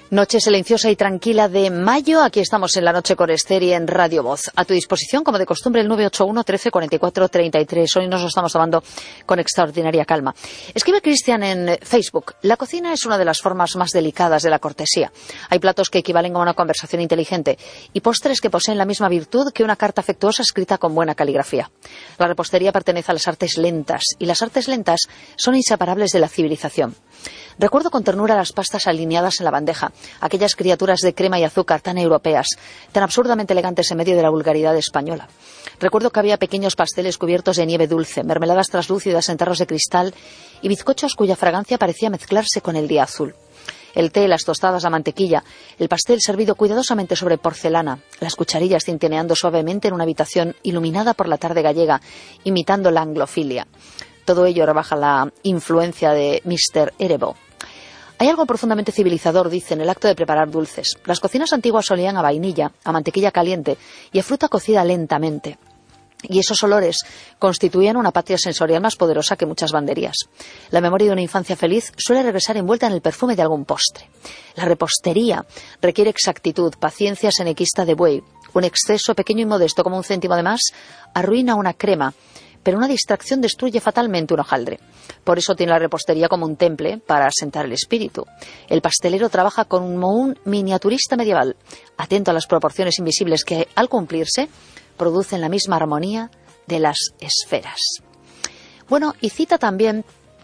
Noche silenciosa y tranquila de mayo. Aquí estamos en la noche con Esther y en Radio Voz. A tu disposición, como de costumbre, el 981 13 44 33. Hoy nos lo estamos tomando con extraordinaria calma. Escribe Cristian en Facebook: la cocina es una de las formas más delicadas de la cortesía. Hay platos que equivalen a una conversación inteligente y postres que poseen la misma virtud que una carta afectuosa escrita con buena caligrafía. La repostería pertenece a las artes lentas y las artes lentas son inseparables de la civilización. Recuerdo con ternura las pastas alineadas en la bandeja, aquellas criaturas de crema y azúcar tan europeas, tan absurdamente elegantes en medio de la vulgaridad española. Recuerdo que había pequeños pasteles cubiertos de nieve dulce, mermeladas traslúcidas en tarros de cristal y bizcochos cuya fragancia parecía mezclarse con el día azul. El té, las tostadas, la mantequilla, el pastel servido cuidadosamente sobre porcelana, las cucharillas tintineando suavemente en una habitación iluminada por la tarde gallega, imitando la anglofilia. Todo ello rebaja la influencia de Mr. Erebo. Hay algo profundamente civilizador, dice, en el acto de preparar dulces. Las cocinas antiguas olían a vainilla, a mantequilla caliente y a fruta cocida lentamente. Y esos olores constituían una patria sensorial más poderosa que muchas banderías. La memoria de una infancia feliz suele regresar envuelta en el perfume de algún postre. La repostería requiere exactitud, paciencia senequista de buey. Un exceso pequeño y modesto como un céntimo de más arruina una crema, pero una distracción destruye fatalmente un hojaldre. Por eso tiene la repostería como un temple para asentar el espíritu. El pastelero trabaja como un miniaturista medieval, atento a las proporciones invisibles que, al cumplirse, producen la misma armonía de las esferas. Bueno, y cita también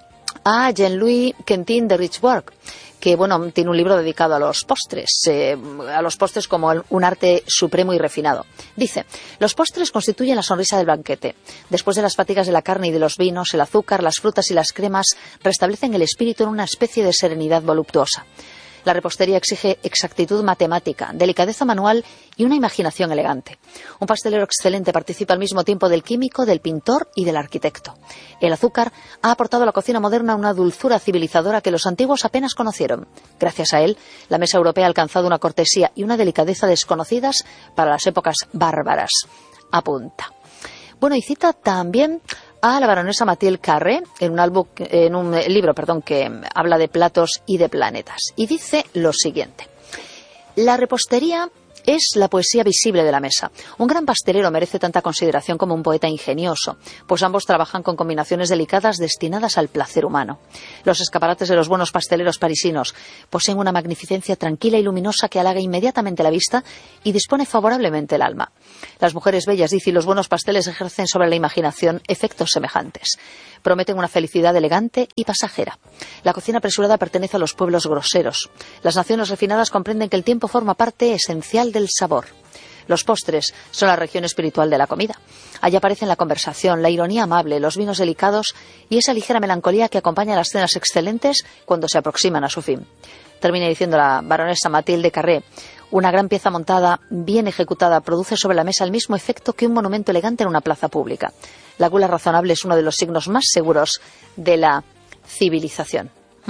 a Jean-Louis Quentin de Richburg, que tiene un libro dedicado a los postres como un arte supremo y refinado. Dice: los postres constituyen la sonrisa del banquete. Después de las fatigas de la carne y de los vinos, el azúcar, las frutas y las cremas restablecen el espíritu en una especie de serenidad voluptuosa. La repostería exige exactitud matemática, delicadeza manual y una imaginación elegante. Un pastelero excelente participa al mismo tiempo del químico, del pintor y del arquitecto. El azúcar ha aportado a la cocina moderna una dulzura civilizadora que los antiguos apenas conocieron. Gracias a él, la mesa europea ha alcanzado una cortesía y una delicadeza desconocidas para las épocas bárbaras. Apunta. Y cita también a la baronesa Mathilde Carré en un libro que habla de platos y de planetas. Y dice lo siguiente: la repostería es la poesía visible de la mesa. Un gran pastelero merece tanta consideración como un poeta ingenioso, pues ambos trabajan con combinaciones delicadas destinadas al placer humano. Los escaparates de los buenos pasteleros parisinos poseen una magnificencia tranquila y luminosa que halaga inmediatamente la vista y dispone favorablemente el alma. Las mujeres bellas, dice, y los buenos pasteles ejercen sobre la imaginación efectos semejantes. Prometen una felicidad elegante y pasajera. La cocina apresurada pertenece a los pueblos groseros. Las naciones refinadas comprenden que el tiempo forma parte esencial del sabor. Los postres son la región espiritual de la comida. Allí aparecen la conversación, la ironía amable, los vinos delicados y esa ligera melancolía que acompaña a las cenas excelentes cuando se aproximan a su fin. Termina diciendo la baronesa Mathilde Carré: una gran pieza montada, bien ejecutada, produce sobre la mesa el mismo efecto que un monumento elegante en una plaza pública. La gula razonable es uno de los signos más seguros de la civilización.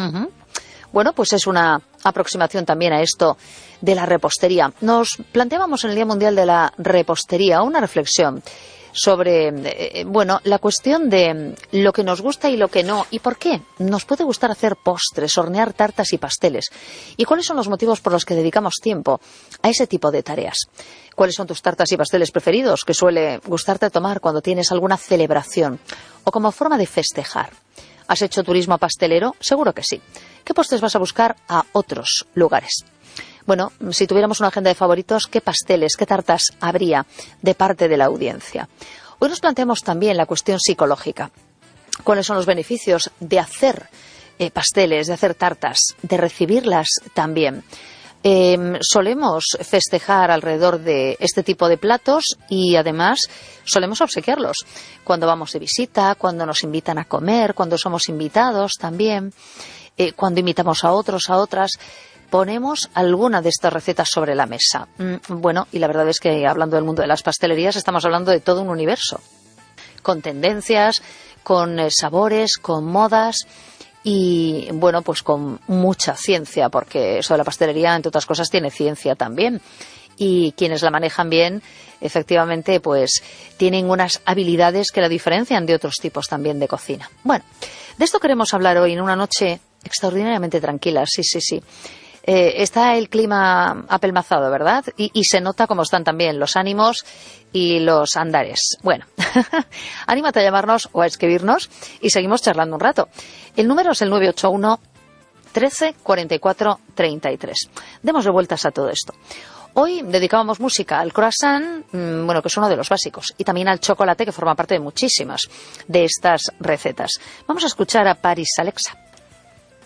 Es una aproximación también a esto de la repostería. Nos planteábamos en el Día Mundial de la Repostería una reflexión sobre la cuestión de lo que nos gusta y lo que no, y por qué nos puede gustar hacer postres, hornear tartas y pasteles, y cuáles son los motivos por los que dedicamos tiempo a ese tipo de tareas. ¿Cuáles son tus tartas y pasteles preferidos que suele gustarte tomar cuando tienes alguna celebración o como forma de festejar? ¿Has hecho turismo pastelero? Seguro que sí. ¿Qué postres vas a buscar a otros lugares? Si tuviéramos una agenda de favoritos, ¿qué pasteles, qué tartas habría de parte de la audiencia? Hoy nos planteamos también la cuestión psicológica. ¿Cuáles son los beneficios de hacer pasteles, de hacer tartas, de recibirlas también? Solemos festejar alrededor de este tipo de platos y además solemos obsequiarlos cuando vamos de visita, cuando nos invitan a comer, cuando somos invitados también, cuando invitamos a otros, a otras. Ponemos alguna de estas recetas sobre la mesa. Y la verdad es que hablando del mundo de las pastelerías estamos hablando de todo un universo, con tendencias, con sabores, con modas y con mucha ciencia, porque eso de la pastelería, entre otras cosas, tiene ciencia también. Y quienes la manejan bien, efectivamente, tienen unas habilidades que la diferencian de otros tipos también de cocina. De esto queremos hablar hoy en una noche extraordinariamente tranquila, sí. Está el clima apelmazado, ¿verdad? Y se nota cómo están también los ánimos y los andares. Bueno, anímate a llamarnos o a escribirnos y seguimos charlando un rato. El número es el 981 13 44 33. Demos vueltas a todo esto. Hoy dedicábamos música al croissant, que es uno de los básicos, y también al chocolate, que forma parte de muchísimas de estas recetas. Vamos a escuchar a Paris Alexa.